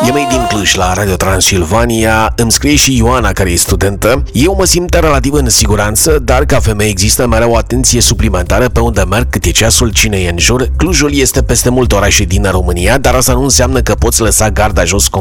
E mai din Cluj la Radio Transilvania, îmi scrie și Ioana, care e studentă. Eu mă simt relativ în siguranță, dar ca femeie există mereu o atenție suplimentară pe unde merg, cât e ceasul, cine e în jur. Clujul este peste multe orașe din România, dar asta nu înseamnă că poți lăsa garda jos